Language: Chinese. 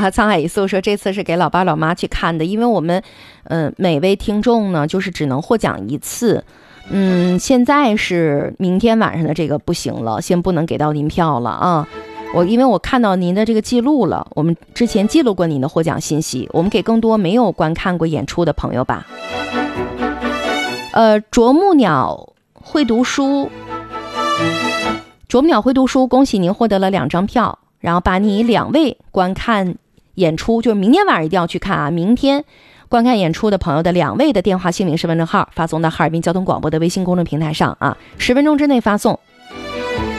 沧海一粟说这次是给老爸老妈去看的，因为我们每位听众呢就是只能获奖一次。现在是明天晚上的这个不行了，先不能给到您票了啊。因为我看到您的这个记录了，我们之前记录过您的获奖信息，我们给更多没有观看过演出的朋友吧。啄木鸟会读书，恭喜您获得了2张票，然后把你2位观看演出，就是明天晚上一定要去看啊！明天观看演出的朋友的2位的电话姓名身份证号发送到哈尔滨交通广播的微信公众平台上啊，10分钟之内发送，